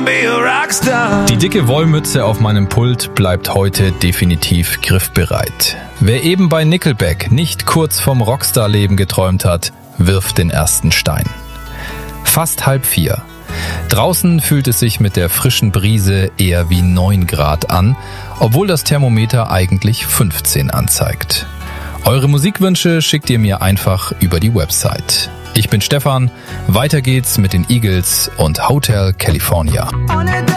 be a rockstar. Die dicke Wollmütze auf meinem Pult bleibt heute definitiv griffbereit. Wer eben bei Nickelback nicht kurz vom Rockstar-Leben geträumt hat, wirft den ersten Stein. Fast 3:30. Draußen fühlt es sich mit der frischen Brise eher wie 9 Grad an, obwohl das Thermometer eigentlich 15 anzeigt. Eure Musikwünsche schickt ihr mir einfach über die Website. Ich bin Stefan, weiter geht's mit den Eagles und Hotel California.